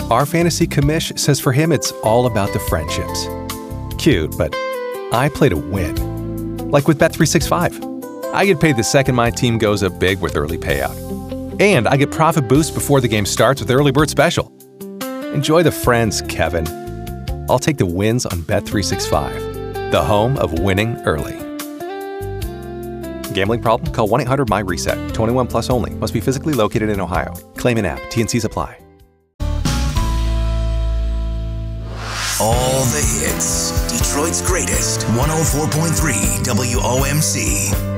Our fantasy commish says for him it's all about the friendships. Cute, but I play to win. Like with Bet365. I get paid the second my team goes up big with early payout. And I get profit boost before the game starts with Early Bird Special. Enjoy the friends, Kevin. I'll take the wins on Bet365, the home of winning early. Gambling problem? Call 1-800-MY-RESET. 21 plus only. Must be physically located in Ohio. Claim in app. T&Cs apply. All the hits. Detroit's greatest. 104.3 WOMC.